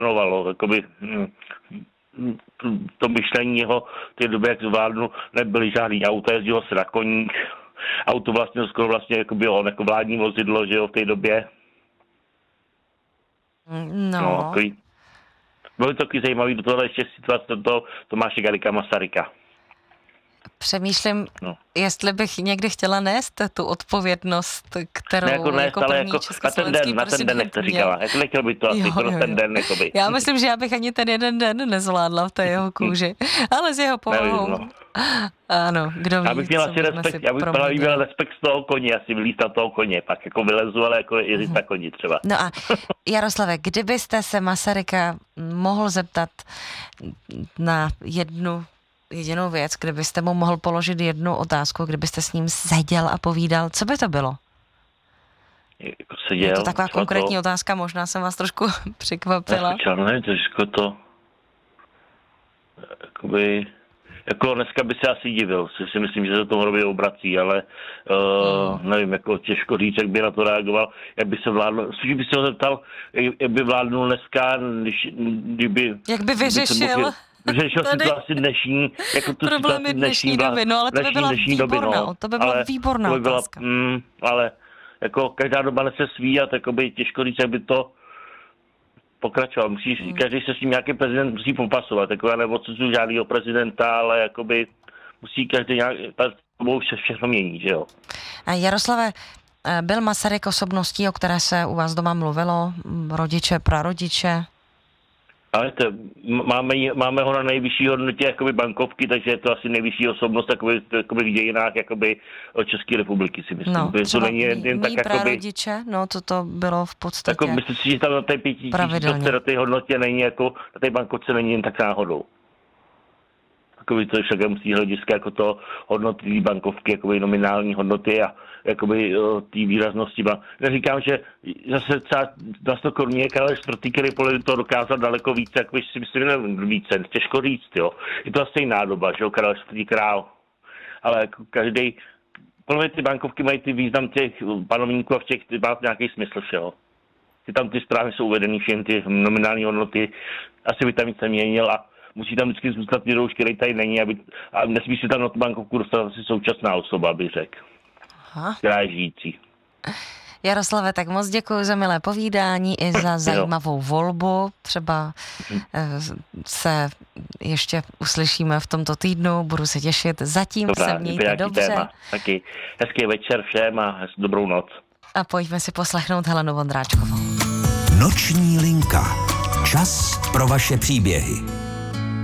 jmenovalo, jakoby to myšlení jeho v té době, jak zvládnu, nebyly žádný auta, jezdilo se na koních. Auto vlastně skoro vlastně jako bylo jako vládní vozidlo, že jo, v té době. No. Bylo to taky zajímavý do toho ještě situace do Tomáše Garrigua Masaryka. Přemýšlím, jestli bych někdy chtěla nést tu odpovědnost, kterou ne, jako nést, jako ale první jako československý na ten den, jak to říkala. Jak nechtěl by to asi ten den, jakoby. Já myslím, že já bych ani ten jeden den nezvládla v té jeho kůži, ale s jeho povahou. Nevím, no. Ano, kdo ví, já bych měl asi respekt, já bych měl respekt z toho koně, asi vylíst na toho koně, pak jako vylezu, ale jako jezdit na koni třeba. No a Jaroslave, kdybyste se Masaryka mohl zeptat na jedinou věc, kdybyste mu mohl položit jednu otázku, kdybyste s ním seděl a povídal, co by to bylo? Jako seděl, je to taková konkrétní otázka, možná jsem vás trošku překvapila. Jako dneska by se asi divil, si myslím, že se tomu hrobě obrací, ale nevím, jako těžko říct, jak by na to reagoval, jak by se vládnul, spíš by se ho zeptal, jak by vládnul dneska, kdyby... Jak by vyřešil? Vyřešil situaci dnešní, jako tu problémy dnešní doby, no ale to by byla výborná, to by byla výborná otázka. Ale jako každá doba nese svý a takoby těžko říct, jak by to pokračoval. Každý se s tím nějaký prezident musí popasovat. Jako já neodsuzuju žádnýho prezidenta, ale jakoby musí každý nějak, se všechno mění, že jo. Jaroslave, byl Masaryk osobností, o které se u vás doma mluvilo? Rodiče, prarodiče? Ale máme ho na nejvyšší hodnotě jakoby bankovky, takže je to asi nejvyšší osobnost jakoby v dějinách jakoby České republiky, si myslím. No, třeba to není jen tak prarodiče, no to bylo v podstatě jako myslím si, že tam na té 5000 na té hodnotě není jako, na té bankovce není jen tak náhodou. Jakoby to je však musí hlediska jako to hodnoty bankovky, jakoby nominální hodnoty a jakoby té výraznosti. Neříkám, že zase třeba na 100 koruně Karel IV., který to dokázal daleko více, jako si myslím, více, těžko říct, jo. Je to stejná doba, že jo, Karel IV. Král. Ale jako každý, podle mě ty bankovky mají ty význam těch panovníků a v těch má nějaký smysl všeho. Tam ty správy jsou uvedený, všechny ty nominální hodnoty, asi by tam víc neměnil a musí tam vždycky zůstat ty rouš, který tady není, a nesmí si tam na tu bankovku dostat asi současná osoba, aby řekl. Která je žijící. Jaroslave, tak moc děkuji za milé povídání i za zajímavou volbu. Třeba se ještě uslyšíme v tomto týdnu, budu se těšit. Zatím se mějte dobře. Téma. Taky hezký večer všem a dobrou noc. A pojďme si poslechnout Helenu Vondráčkovou. Noční linka. Čas pro vaše příběhy.